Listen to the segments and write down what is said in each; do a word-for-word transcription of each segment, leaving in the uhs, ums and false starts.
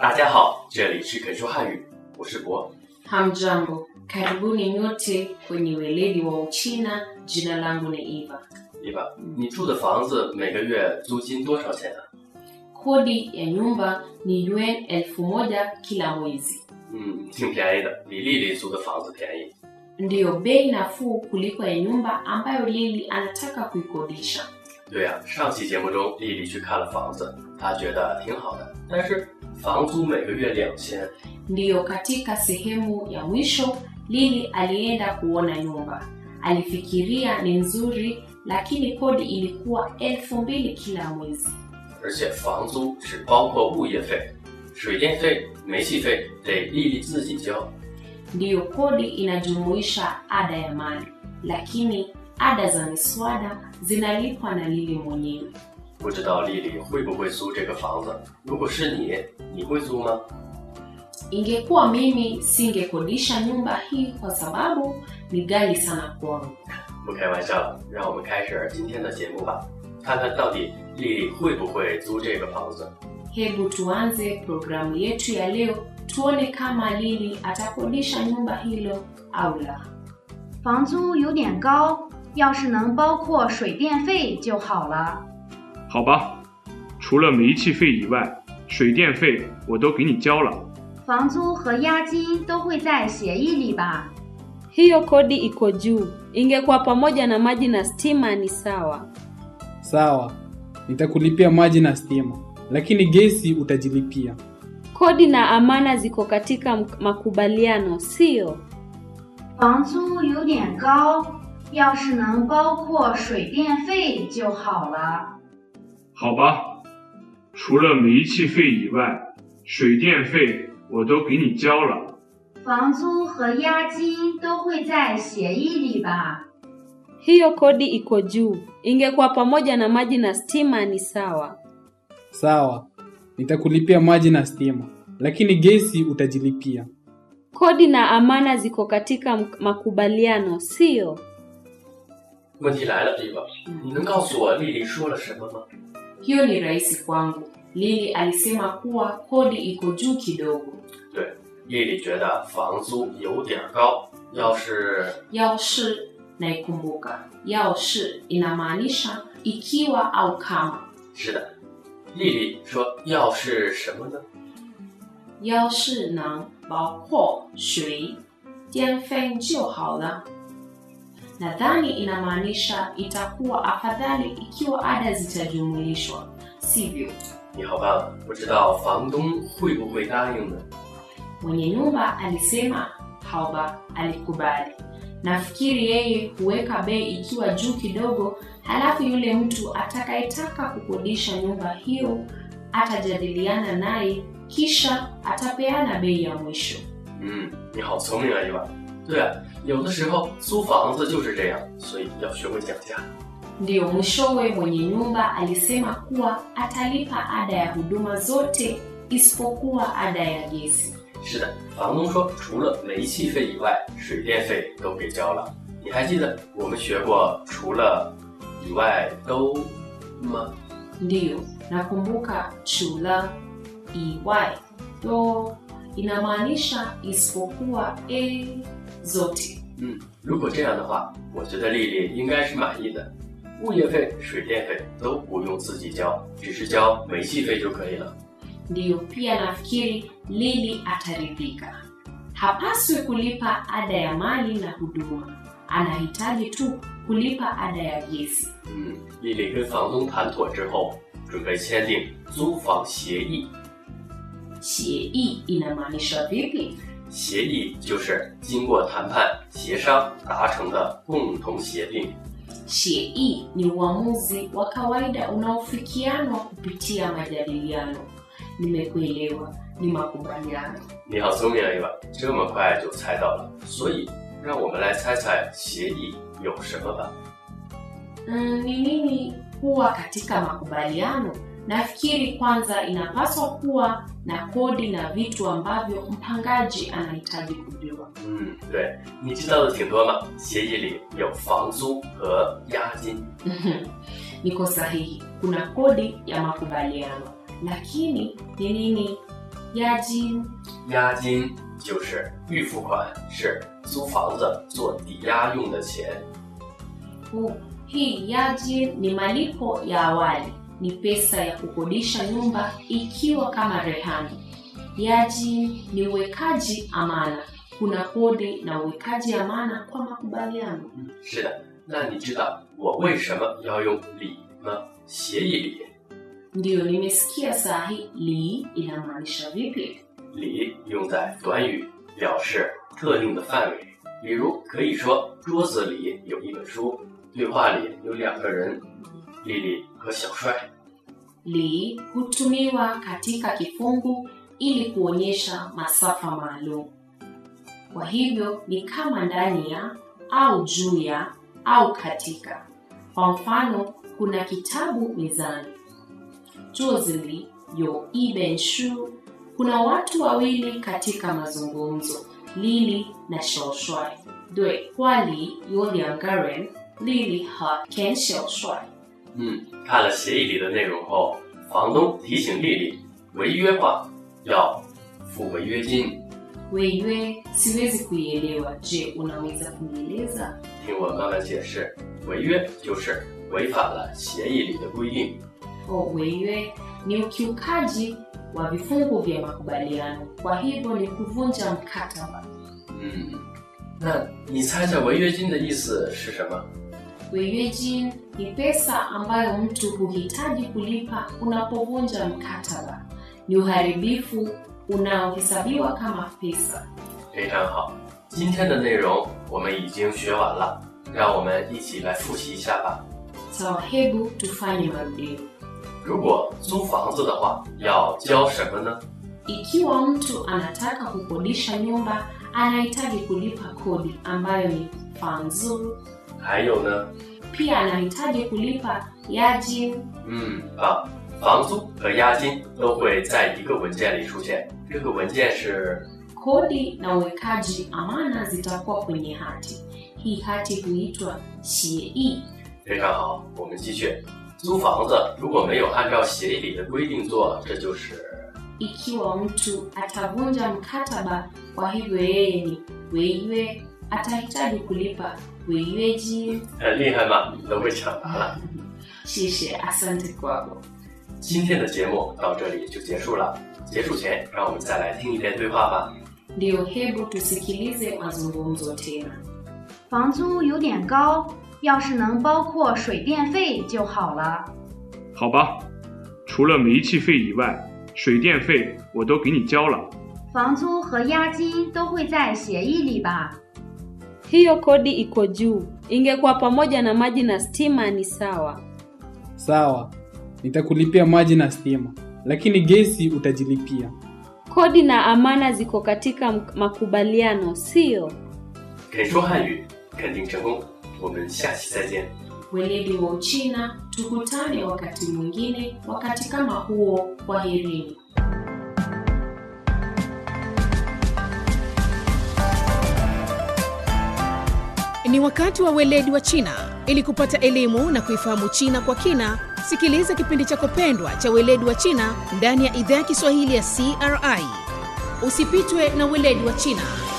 大家好，这里是肯说汉语，我是博。 Hamjambo, karibuni nyote kwenye weledi wa Uchina. Jina langu ni Eva. Eva, 你住的房子每个月租金多少钱啊？ Kodi ya nyumba ni yuan elfu moja kila mwezi. 嗯，挺便宜的，比丽丽租的房子便宜。 Ndiyo bei nafuu kuliko ya nyumba ambayo Lili anataka kuikodisha. 对啊，上期节目中丽丽去看了房子，她觉得挺好的，但是房租每个月两千。 Ndiyo katika sehemu ya mwisho Lili alienda kuona nyumba. Alifikiria ni nzuri lakini kodi ilikuwa elfu mbili kila mwezi. 而且房租是包括物业费，水电费、煤气费得丽丽自己交。 Ndiyo kodi inajumuisha ada ya mali, lakini ada za miswada zinalipwa na Lili mwenyewe. 不知道丽丽会不会租这个房子？如果是你，你会租吗？ Ingekuwa mimi singekodisha nyumba hii kwa sababu ni ghali sana kwangu. 不开玩笑了，让我们开始今天的节目吧，看看到底丽丽会不会租这个房子。 Hebu tuanze programu yetu ya leo, tuone kama Lili atakodisha nyumba hilo au la. 房租有点高，要是能包括水电费就好了。 好吧，除了煤气费以外，水电费我都给你交了。 房租和押金都会在协议里吧？ Hiyo kodi iko juu. Ingekuwa pamoja na maji na stima ni sawa. Sawa, nitakulipia maji na stima, lakini gesi utajilipia. Kodi na amana ziko katika makubaliano, sio? 房租有点高，要是能包括水电费就好了。 好吧，除了煤气费以外，水电费我都给你交了。 房租和押金都会在协议里吧？ Hiyo kodi iko juu. Ingekuwa pamoja na maji na stima ni sawa. Sawa, nitakulipia maji na stima, lakini gesi utajilipia. Kodi na amana ziko katika makubaliano, sio? 问题来了， Eva， 你能告诉我丽丽说了什么吗？ Hiyo ni rahisi kwangu. Lili alisema kuwa kodi iko juu kidogo. 对，丽丽觉得房租有点高，要是 Yao shi naikumbuka. Yao shi inamaanisha ikiwa au kama. 是的，丽丽说要是什么呢？ Yao shi能包括水电费就好了. Nadhani inamaanisha itakuwa afadhali ikiwa ada zitajumulishwa, sivyo? 你好棒，不知道房东会不会答应呢？ Mwenye nyumba alisema hauba, alikubali. Nafikiri yeye huweka bei ikiwa juu kidogo, halafu yule mtu atakayetaka kukodisha nyumba hiyo atajadiliana naye kisha atapeana bei ya mwisho. 嗯，你好聪明啊， Eva。 对啊，有的时候租房子就是这样，所以要学会讲价。 Ndiyo mwishowe mwenye nyumba alisema kuwa atalipa ada ya huduma zote isipokuwa ada ya gesi. 是的，房东说除了煤气费以外，水电费都给交了。你还记得我们学过除了以外都吗？ Ndiyo, nakumbuka chula, iwai, do, inamaanisha isipokuwa e zote. 嗯，如果这样的话，我觉得丽丽应该是满意的。物业费、水电费都不用自己交，只是交煤气费就可以了。 Ndiyo, pia nafikiri Lili ataridhika. Hapaswi kulipa ada ya mali na huduma. Anahitaji tu kulipa ada ya gesi. 嗯，丽丽跟房东谈妥之后，准备签订租房协议。 协议 inamaanisha vipi? 协议就是经过谈判协商达成的共同协定。 Shei ni uamuzi wa kawaida unaofikianwa kupitia majadiliano. Nimekuelewa, ni makubaliano. 你好聪明啊， Eva， 这么快就猜到了。所以，让我们来猜猜协议有什么吧。 Mm, ni nini huwa katika makubaliano? Nafikiri kwanza inapaswa kuwa na kodi na vitu ambavyo mpangaji anahitaji kujua. 嗯，对，你知道的挺多嘛。协议里有房租和押金。 Niko sahihi, kuna kodi ya makubaliano. Lakini ni nini 押金， 押金就是预付款，是租房子做抵押用的钱。 Oh, hii yaji ni malipo ya awali, ni pesa ya kukodisha nyumba ikiwa kama rehani. Yaji ni uwekaji amana, kuna kodi na uwekaji amana kwa makubaliano. 是的，那你知道我为什么要用礼吗？协议里 Ndiyo, nimesikia saa hii li inamaanisha vipi? 礼用在短语，表示特定的范围。比如可以说桌子里有一本书，对话里有两个人，丽丽和小帅。 Li hutumiwa katika kifungu ili kuonyesha masafa maalum. Kwa hivyo ni kama ndani ya au juu ya au katika. Kwa mfano, kuna kitabu mezani. 桌子里有一本书. Kuna watu wawili katika mazungumzo, Lili na Xiaoshuai. 对话里有两个人， Lili 和 Ken Xiaoshuai. 嗯，看了协议里的内容后，房东提醒丽丽，违约话要付违约金。 Weiwe siwezi kuielewa. Je, unaweza kunieleza? 听我慢慢解释，违约就是违反了协议里的规定。 Oh, weiwe ni ukiukaji wa vifungu vya makubaliano. Kwa hivyo ni kuvunja mkataba. 嗯，那你猜猜违约金的意思是什么？ Weiweji ni pesa ambayo mtu huhitaji kulipa unapovunja mkataba. Ni uharibifu unaohesabiwa kama pesa. 非常好，今天的内容我们已经学完了，让我们一起来复习一下吧。 Sawa, hebu tufanye marudio. 如果租房子的话，要交什么呢？ Ikiwa mtu anataka kukodisha nyumba, anahitaji kulipa kodi ambayo ni fanzu. 还有呢？ Pia anahitaji kulipa yaji. 嗯，棒。房租和押金都会在一个文件里出现，这个文件是 Kodi na uwekaji amana zitakuwa kwenye hati. Hii hati huitwa xie. 非常好，我们继续。租房子如果没有按照协议里的规定做，这就是 Ikiwa mtu atavunja mkataba, kwa hivyo yeye ni weiwe, atahitaji kulipa weiweji. 很厉害吗？你都会抢答了。 Shishe, asante kwako. 今天的节目到这里就结束了。结束前，让我们再来听一遍对话吧。 Ndio, hebu tusikilize mazungumzo tena. 房租有点高，要是能包括水电费就好了。 好吧，除了煤气费以外，水电费我都给你交了。 房租和押金都会在协议里吧？ Hiyo kodi iko juu. Ingekuwa pamoja na maji na stima ni sawa. Sawa, nitakulipia maji na stima, lakini gesi utajilipia. Kodi na amana ziko katika makubaliano, sio? 肯说汉语，肯定成功。我们下期再见。 Weledi wa Uchina, tukutane wakati mwingine, wakati kama huo. Kwaherini. Ni wakati wa weledi wa China. Ili kupata elimu na kuifahamu China kwa kina, sikiliza kipindi chako pendwa cha weledi wa China ndani ya idhaa ya Kiswahili ya C R I. Usipitwe na weledi wa China.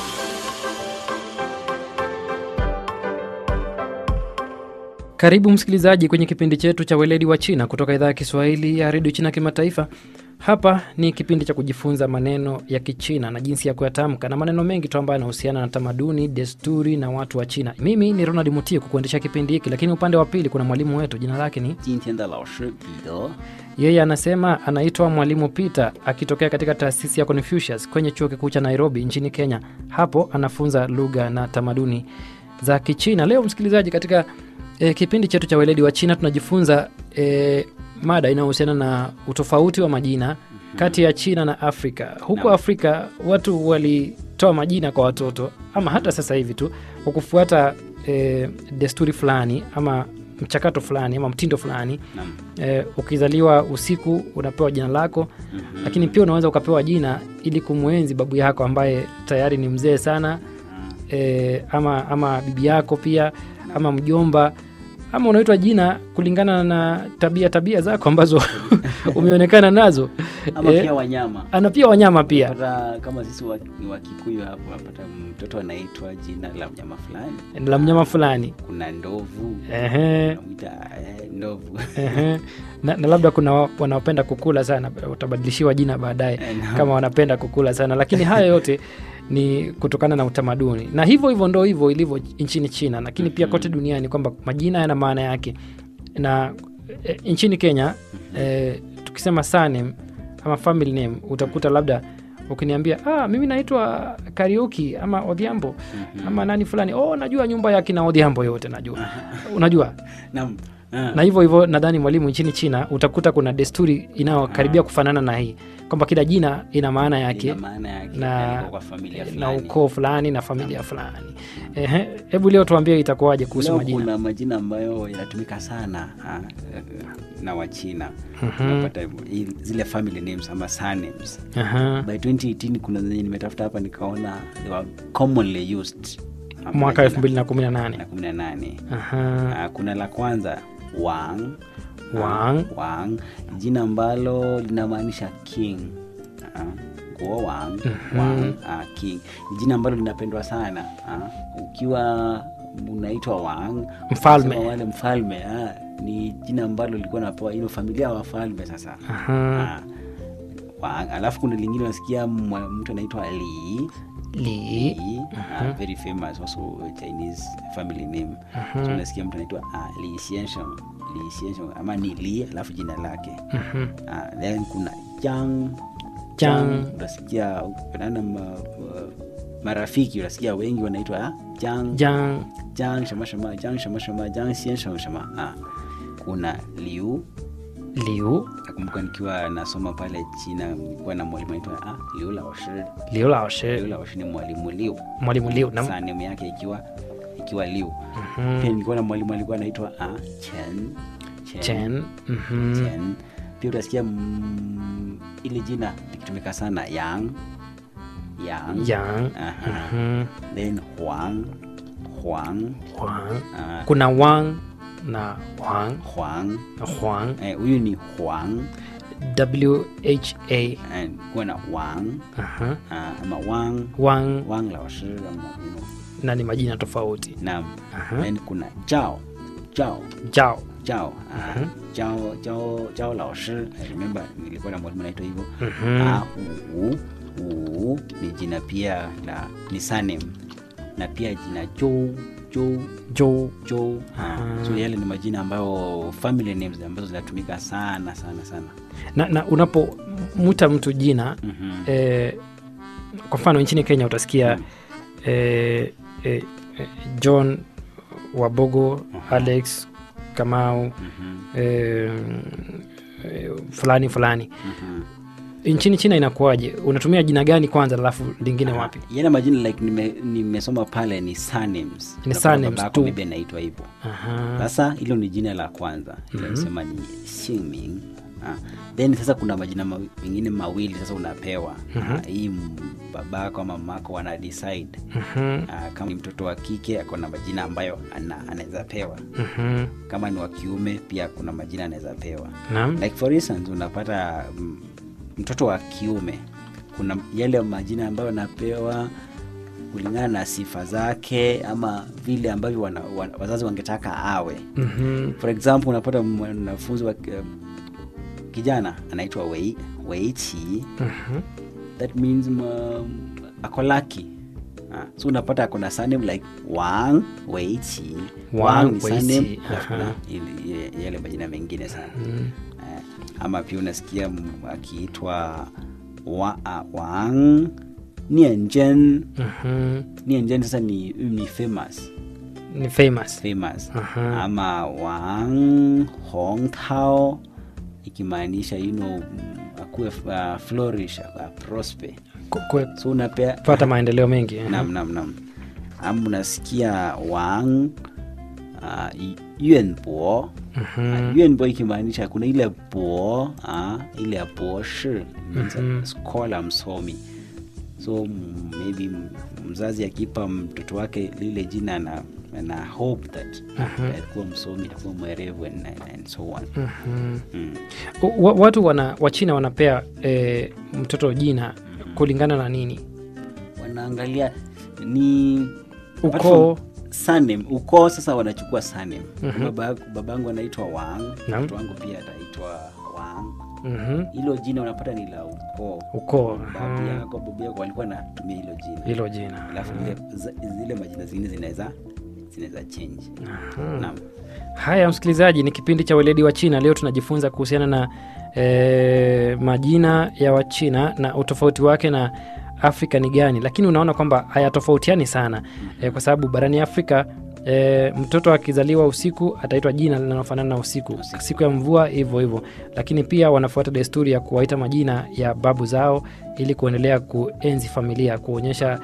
Karibu msikilizaji kwenye kipindi chetu cha weledi wa China kutoka idhaa ya Kiswahili ya Radio China Kimataifa. Hapa ni kipindi cha kujifunza maneno ya Kichina na jinsi ya kuyatamka na maneno mengi tu ambayo yanahusiana na tamaduni, desturi na watu wa China. Mimi ni Ronald Mutie kukuendesha kipindi hiki, lakini upande wa pili kuna mwalimu wetu, jina lake ni 今天的老师彼得 Yeye anasema anaitwa Mwalimu Peter akitokea katika taasisi ya Confucius kwenye chuo kikuu cha Nairobi nchini Kenya. Hapo anafunza lugha na tamaduni za Kichina. Leo msikilizaji, katika e, kipindi chetu cha weledi wa China tunajifunza e, mada inayohusiana na utofauti wa majina kati ya China na Afrika. Huko Afrika watu walitoa majina kwa watoto ama hata sasa hivi tu kwa kufuata e, desturi fulani ama mchakato fulani ama mtindo fulani. E, ukizaliwa usiku unapewa jina lako, mm-hmm. lakini pia unaweza ukapewa jina ili kumuenzi babu yako ambaye tayari ni mzee sana, e, ama ama bibi yako pia ama mjomba ama unaitwa jina kulingana na tabia tabia zako ambazo umeonekana nazo. Ama pia wanyama. Ana pia wanyama pia. Pata, kama sisi wa, wa Kikuyu hapo unapata mtoto anaitwa jina la mnyama fulani. La mnyama fulani. Kuna ndovu. Ehe. Unamuita eh, ndovu. Ehe. Na, na labda kuna wanaopenda kukula sana, utabadilishiwa jina baadaye kama wanapenda kukula sana, lakini haya yote ni kutokana na utamaduni. Na hivyo hivyo ndo hivyo ilivyo nchini China, lakini pia kote duniani kwamba majina yana maana yake. Na e, nchini Kenya e, tukisema surname ama family name, utakuta labda ukiniambia ah mimi naitwa Kariuki ama Odhiambo ama nani fulani, oh najua nyumba yake na Odhiambo yote najua. Unajua? Naam. Na hivyo hivyo nadhani mwalimu nchini China utakuta kuna desturi inayokaribia kufanana na hii kwamba kila jina ina maana yake, ina maana yake na, kwa familia fulani na ukoo fulani na familia fulani. Ehe, hebu leo tuambie itakuwaje kuhusu leo majina. Kuna majina ambayo yanatumika sana ha, na Wachina. Tunapata mm-hmm. zile family names ama surnames. Aha. By twenty eighteen kuna zenye nimetafuta hapa nikaona they were commonly used. Mwaka elfu mbili kumi na nane. Aha. Kuna la kwanza Wang. Wang. Uh, Wang. Jina ambalo linamaanisha king. Uh, Guo Wang. Mm-hmm. Wang uh, king. Jina ambalo linapendwa sana. Uh, ukiwa unaitwa Wang, mfalme. Wale mfalme. Uh, ni jina ambalo lilikuwa napewa ile familia ya wafalme sasa. Aha. Uh, Wang. Alafu kuna lingine unasikia mtu anaitwa Li. Li. Li. Uh, very famous also Chinese family name. Uh-huh. So unasikia mtu anaitwa uh, Li Xiansheng. Li Xiansheng ama ni Li alafu jina lake. Uh-huh. Uh, then kuna Jiang. Jiang. Unasikia ukiona ma, marafiki unasikia wengi wanaitwa Jiang. Jiang. Jiang shama shama, Jiang shama shama, Jiang Xiansheng shama. Uh, kuna Liu. Liu. Nakumbuka nikiwa nasoma pale China nilikuwa na mwalimu anaitwa ah Liu Laoshi. Liu Laoshi. Liu Laoshi ni mwalimu Liu. Mwalimu Liu na surname yake ikiwa ikiwa Liu. Mhm. Pia nilikuwa na mwalimu alikuwa anaitwa ah Chen. Chen. Chen. Mhm. Chen. Pia utasikia mm, ile jina likitumika sana Yang. Yang. Yang. Mhm. Then Huang. Huang. Huang. Uh, kuna Wang na Huang. Huang. Huang. Eh, huyu ni Huang. W H A. And kuna Wang. Aha. Uh, ama Wang. Wang. Wang Laoshi ama you know. Na ni majina tofauti. Naam. Aha. Then kuna Zhao. Zhao. Zhao. Zhao. Uh, Zhao Zhao Zhao Laoshi. I remember nilikuwa na mwalimu anaitwa hivyo. Mhm. Ah, u u ni jina pia la ni surname. Na pia jina Zhou. Zhou. Zhou. Zhou. Uh, so yale ni majina ambayo family names ambazo zinatumika sana sana sana. Na, na unapomuita mtu jina mm-hmm. eh, kwa mfano nchini Kenya utasikia mm. eh, eh, John Wabogo, uh-huh. Alex Kamau, mm-hmm. eh, eh, fulani fulani. Mm-hmm. Nchini China inakuwaje? Unatumia jina gani kwanza alafu lingine uh, wapi? Yana majina like nime nimesoma pale ni surnames. Ni surnames tu. Mimi naitwa hivyo. Aha. Sasa hilo ni jina la kwanza. Ile nasema mm-hmm. ni Xingming. Ah. Then sasa kuna majina mengine ma, mawili sasa unapewa. Mm-hmm. Ah, hii babako ama mamako wana decide. Mm-hmm. Ah, kama ni mtoto wa kike akona majina ambayo ana, anaweza pewa. Mm-hmm. Kama ni wa kiume pia kuna majina anaweza pewa. Naam. Like for instance unapata m, mtoto wa kiume kuna yale majina ambayo anapewa kulingana na sifa zake ama vile ambavyo wana, wana, wazazi wangetaka awe. Mm-hmm. For example unapata mwanafunzi wa um, kijana anaitwa Wei Wei Qi. Mm-hmm. That means um, ako lucky. Uh, so unapata ako na surname like Wang Wei Qi. Wang ni surname uh-huh. ile yale majina mengine sana. Mm-hmm. Uh, ama pia unasikia akiitwa wa, uh, Wang Nianzhen. Mhm. Nianzhen sasa ni ni famous. Ni famous. Famous. Uh-huh. Ama Wang Hongtao ikimaanisha you know akuwe uh, flourish uh, prosper. Kwe, so unapea pata maendeleo mengi. Naam naam naam. Ama unasikia Wang uh, Yuanbo. Mhm. Uh, Yuanbo ikimaanisha kuna ile bo uh, ile bo shi mm-hmm. scholar msomi. So m- maybe mzazi akipa mtoto wake lile jina na na hope that atakuwa msomi, atakuwa mwerevu and, and so on. Mhm. Mm. Wa- watu wana Wachina wanapea e, mtoto jina kulingana na nini? Wanaangalia ni Ukoo. surname, ukoo sasa wanachukua surname. Mhm. Baba babangu anaitwa Wang, Naam. mtoto wangu pia ataitwa Wang. Mhm. Hilo jina unapata ni la ukoo. Ukoo. Babu Mhm. yako, babu yako walikuwa natumia hilo jina. Hilo jina. Alafu zile za- zile majina zingine zinaweza zinaweza change. Naam. Haya msikilizaji, ni kipindi cha Weledi wa China. Leo tunajifunza kuhusiana na e, majina ya Wachina na utofauti wake na Afrika ni gani, lakini unaona kwamba hayatofautiani sana e, kwa sababu barani Afrika e, mtoto akizaliwa usiku ataitwa jina linalofanana na usiku, siku ya mvua hivyo hivyo, lakini pia wanafuata desturi ya kuwaita majina ya babu zao ili kuendelea kuenzi familia, kuonyesha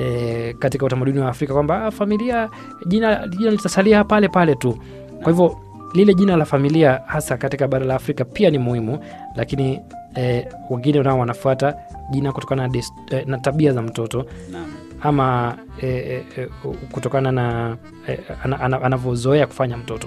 e, katika utamaduni wa Afrika kwamba ah, familia jina, jina litasalia pale pale tu. Kwa hivyo lile jina la familia hasa katika bara la Afrika pia ni muhimu, lakini eh, wengine nao wanafuata jina kutokana na, dest, eh, na tabia za mtoto Naam. ama eh, eh, kutokana na eh, ana, ana, anavyozoea kufanya mtoto.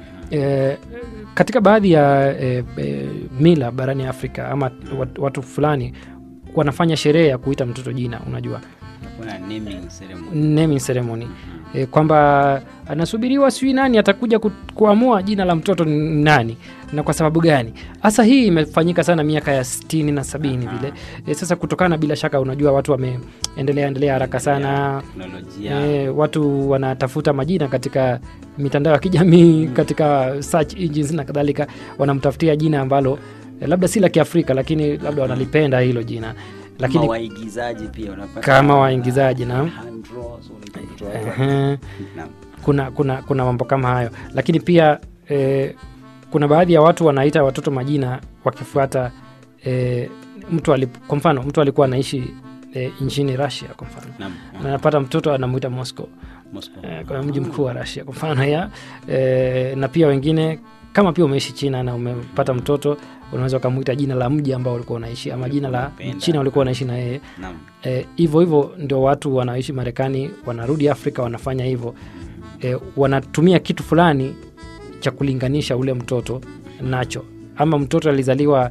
Eh, katika baadhi ya eh, eh, mila barani Afrika ama watu, watu fulani wanafanya sherehe ya kuita mtoto jina, unajua Kuna naming ceremony. naming ceremony e, kwamba anasubiriwa sijui nani atakuja ku, kuamua jina la mtoto ni nani na kwa sababu gani. Hasa hii imefanyika sana miaka ya sitini na sabini vile. E, sasa kutokana bila shaka unajua watu wameendelea endelea haraka sana. Teknolojia. E, watu wanatafuta majina katika mitandao ya kijamii, katika search engines na kadhalika, wanamtafutia jina ambalo e, labda si la Kiafrika lakini labda wanalipenda hilo jina. Lakini kama waigizaji pia unapata kama waigizaji na Alejandro, so unaitwa mtoto wako. Ehe. Naam. kuna kuna kuna mambo kama hayo, lakini pia eh, kuna baadhi ya watu wanaita watoto majina wakifuata eh, mtu alip, kwa mfano mtu alikuwa anaishi eh, nchini Russia kwa mfano, Naam. na anapata mtoto anamuita Moscow, Moscow. eh, kwa mji mkuu wa Russia kwa mfano ya eh, na pia wengine kama pia umeishi China na umepata mtoto unaweza kumuita jina la mji ambao ulikuwa unaishi ama jina la China ulikuwa unaishi na yeye. Naam. Eh, hivyo hivyo ndio watu wanaishi Marekani wanarudi Afrika wanafanya hivyo. E, wanatumia kitu fulani cha kulinganisha ule mtoto nacho, ama mtoto alizaliwa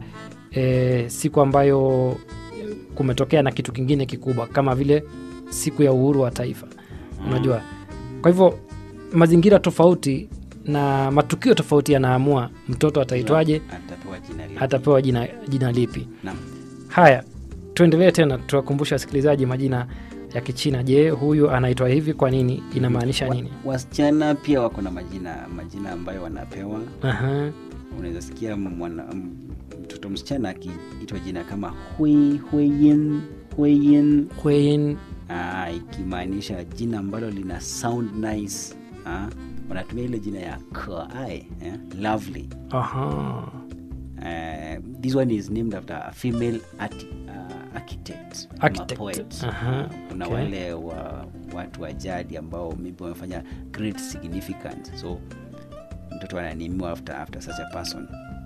e, siku ambayo kumetokea na kitu kingine kikubwa kama vile siku ya uhuru wa taifa, unajua. Kwa hivyo mazingira tofauti na matukio tofauti yanaamua mtoto ataitwaje, Atapewa jina lipi. atapewa jina, jina lipi. Naam. Haya, tuendelee tena, tuwakumbusha wasikilizaji majina ya Kichina. Je, huyu anaitwa hivi kwa nini? Inamaanisha nini? Wa- Wasichana pia wako na majina majina ambayo wanapewa. Aha. Unaweza sikia mwana, m- mtoto msichana akiitwa jina kama Hui Huiyin Huiyin, Huiyin, ah, ikimaanisha jina ambalo lina sound nice. Ah, wanatumia ile jina ya Keai, eh, lovely. aha. Uh, this one is named after a female arti, uh, architect, ama Architect. poet. Aha, Kuna okay. wale wa, watu wa jadi ambao maybe wamefanya great significance, so mtoto ananimiwa after, after such a person.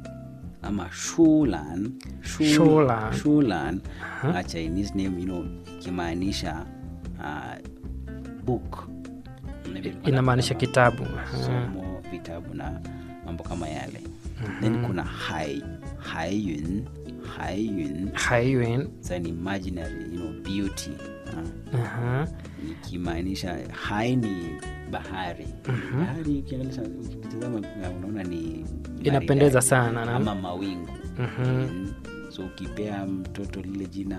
Ama Shulan, Shul, Shulan. Shulan, Aha. a Chinese name, you know, ikimaanisha uh, book. Maybe Inamaanisha kama kitabu. Aha. somo, vitabu na mambo kama yale. Then kuna hai haiyun haiyun Haiyun. it's an imaginary, you know, beauty. Uh, Aha. ikimaanisha hai ni bahari. Bahari ukiangalia ukitazama unaona ni Inapendeza maridadi. sana, naam. ama mawingu. Mhm. Mm. So ukipea mtoto lile jina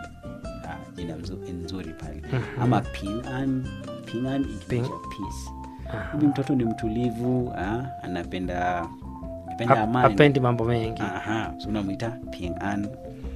ah, jina mzuri, nzuri pale. Ama Ping'an, Ping'an ikimaanisha peace. Huyu mtoto ni mtulivu, ah, anapenda anapenda Hap- amani. hapendi mambo mengi. Aha, so unamuita Ping'an.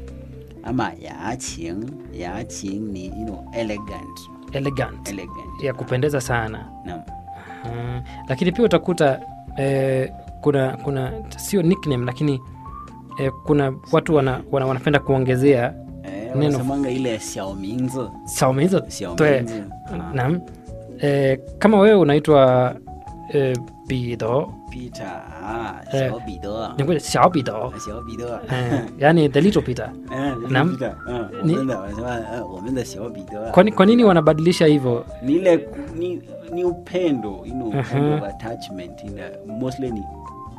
Ama Yaqing, Yaqing ni, you know, elegant, Elegant. elegant. Ya kupendeza sana. Naam. Mm. Lakini pia utakuta eh, kuna kuna sio nickname lakini eh, kuna watu wana, wana, wanapenda kuongezea Eh, neno wanasemanga ile xiaomingzi. saume hizo Xiao toe. Mingzi. Ah. Naam. Eh, kama wewe unaitwa eh, Bido. Peter, ah, Eh. Xiao Bido. Ningoja Xiao Bido. Xiao Bido. Eh, yani the little Peter. Eh, Nam- Peter. Ah, ni- 我们的wanasema ah, 我们的小彼得. Kwa, ni- kwa nini wanabadilisha hivyo? Ni ile ni ni upendo, you know, Uh-huh. kind of attachment in a, mostly ni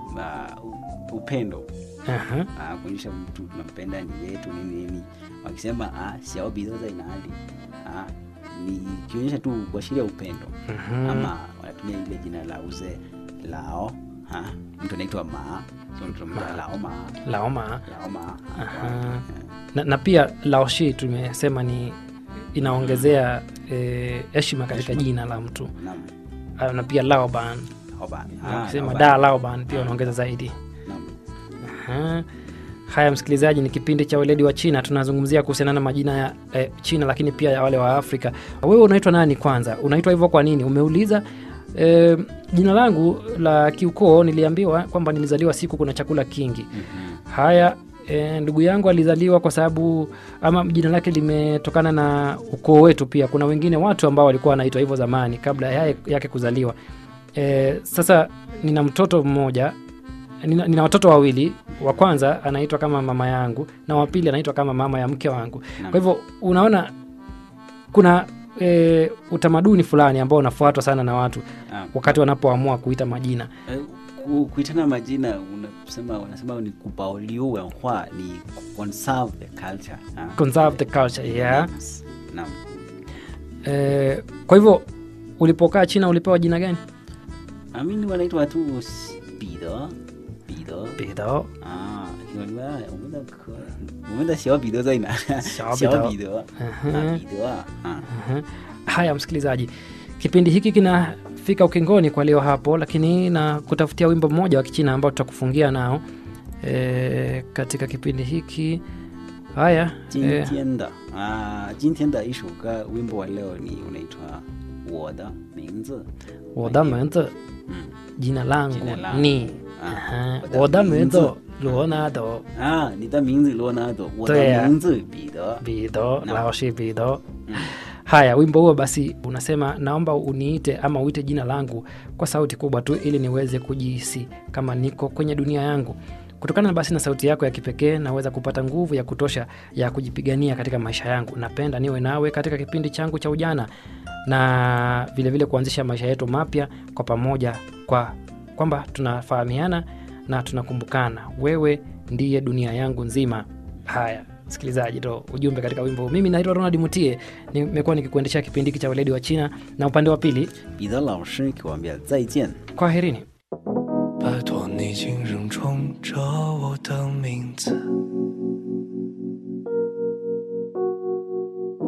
uh, upendo. Aha. Ah, kuonyesha mtu tunampenda ni wetu nini nini. Wakisema ah, Xiao Bido za inali. Ah, ni kionyesha tu kuashiria upendo. Mhm. Ama wanatumia ile jina la uzee lao. Ha, mtu anaitwa Ma. So mtu anaitwa Lao Ma. Laoma. Lao Ma. Aha. Na, na pia Laoshi tumesema ni inaongezea eh, heshima katika jina la mtu. Naam. Ah, na pia Laoban. Laoban. Na ukisema Laoban. da Laoban pia unaongeza zaidi. Naam. Aha. Haya msikilizaji, ni kipindi cha weledi wa China. Tunazungumzia kuhusiana na majina ya eh, China lakini pia ya wale wa Afrika. Wewe unaitwa nani kwanza? Unaitwa hivyo kwa nini? Umeuliza eh, jina langu la kiukoo niliambiwa kwamba nilizaliwa siku kuna chakula kingi. Mhm. Haya e, ndugu yangu alizaliwa kwa sababu ama jina lake limetokana na ukoo wetu pia. Kuna wengine watu ambao walikuwa wanaitwa hivyo zamani kabla ya, yake kuzaliwa. E, sasa nina mtoto mmoja, nina, nina watoto wawili. Wa kwanza anaitwa kama mama yangu na wa pili anaitwa kama mama ya mke wangu. Naam. Kwa hivyo unaona kuna e, utamaduni fulani ambao unafuatwa sana na watu Ah, wakati wanapoamua kuita majina. eh, ku- kuitana majina unasema wanasema ni kubaoliu wenhua ni conserve the culture. Ah. Conserve the culture, yeah. Names. Naam. E, kwa hivyo ulipokaa China ulipewa jina gani? Amini wanaitwa tu Bido. Bido. Bido. Ah, hiyo umeenda umeenda Xiao Bido za ina. Xiao Xiao Bido. Bido. Aha. Ah, Bido. Ah. Aha. Haya msikilizaji, kipindi hiki kinafika ukingoni kwa leo hapo, lakini na kutafutia wimbo mmoja wa Kichina ambao tutakufungia nao e, katika kipindi hiki. Haya e, 今天的啊，今天的一首歌 wimbo wa leo ni unaitwa 我的名字。 Wodamenzi, Mm. jina langu Jina langu. ni Ah, Wodamenzi Leonardo Ah, 你的名字 Leonardo， 我的对呀。 名字彼得。 Bido, Naam. Laoshi Bido. Mm. Haya, wimbo huo basi unasema naomba uniite ama uite jina langu kwa sauti kubwa tu ili niweze kujihisi kama niko kwenye dunia yangu. Kutokana basi na sauti yako ya kipekee naweza kupata nguvu ya kutosha ya kujipigania katika maisha yangu. Napenda niwe nawe katika kipindi changu cha ujana na vile vile kuanzisha maisha yetu mapya kwa pamoja, kwa kwamba tunafahamiana na tunakumbukana. Wewe ndiye dunia yangu nzima. Haya sikilizaji, ndo ujumbe katika wimbo huu. Mimi naitwa Ronald Mutie, nimekuwa nikikuendesha kipindi hiki cha weledi wa China, na upande wa pili 彼得老师给我们再见。 kwaherini. 拜托你请认冲着我的名字，